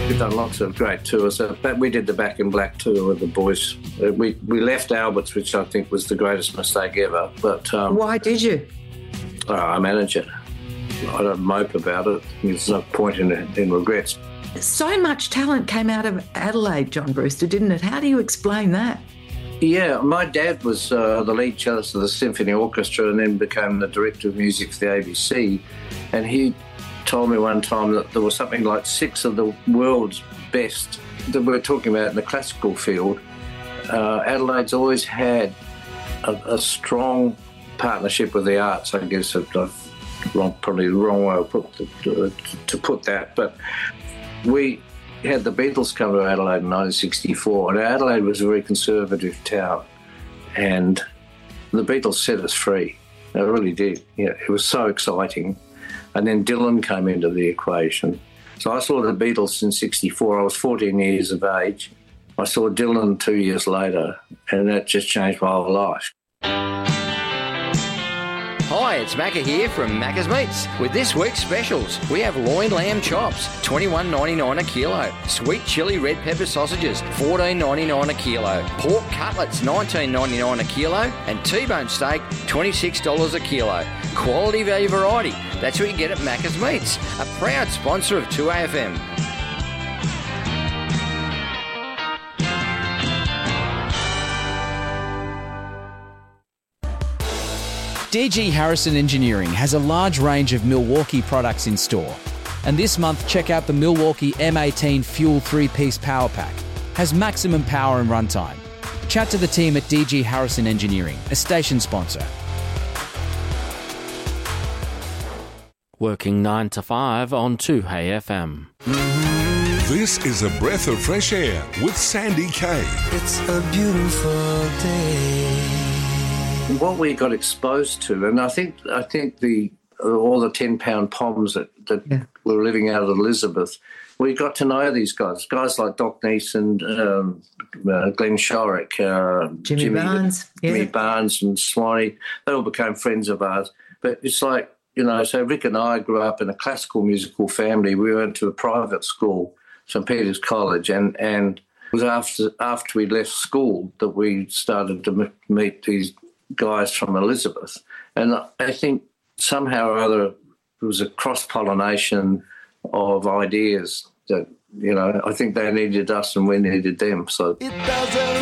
We've done lots of great tours, but we did the Back in Black tour with the boys. We left Albert's, which I think was the greatest mistake ever. But why did you? I manage it. I don't mope about it. There's no point in regrets. So much talent came out of Adelaide, John Brewster, didn't it? How do you explain that? Yeah, my dad was the lead cellist of the Symphony Orchestra and then became the director of music for the ABC. And he told me one time that there was something like 6 of the world's best that we're talking about in the classical field. Adelaide's always had a strong partnership with the arts, I guess. Probably the wrong way to put that, but we had the Beatles come to Adelaide in 1964, and Adelaide was a very conservative town, and the Beatles set us free. They really did. Yeah, it was so exciting. And then Dylan came into the equation. So I saw the Beatles in 64. I was 14 years of age. I saw Dylan 2 years later, and that just changed my whole life. Hi, it's Macca here from Macca's Meats. With this week's specials, we have loin lamb chops, $21.99 a kilo. Sweet chili red pepper sausages, $14.99 a kilo. Pork cutlets, $19.99 a kilo. And T-bone steak, $26 a kilo. Quality value variety. That's what you get at Macca's Meats, a proud sponsor of 2AFM. DG Harrison Engineering has a large range of Milwaukee products in store. And this month, check out the Milwaukee M18 Fuel 3-piece power pack. Has maximum power and runtime. Chat to the team at DG Harrison Engineering, a station sponsor. Working 9 to 5 on 2AFM. This is a breath of fresh air with Sandy Kay. It's a beautiful day. What we got exposed to, and I think all the 10-pound poms that were living out of Elizabeth, we got to know these guys like Doc Neeson, Glenn Shorrock, Jimmy Barnes, Jimmy Barnes and Swanee. They all became friends of ours. But it's like, so Rick and I grew up in a classical musical family. We went to a private school, St. Peter's College, and it was after we left school that we started to meet these guys from Elizabeth. And I think somehow or other it was a cross-pollination of ideas that, I think they needed us and we needed them. So